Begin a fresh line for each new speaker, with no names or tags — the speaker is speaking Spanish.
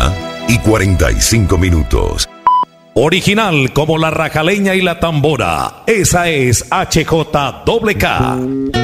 1:45.
Original como la rajaleña y la tambora. Esa es HJKK.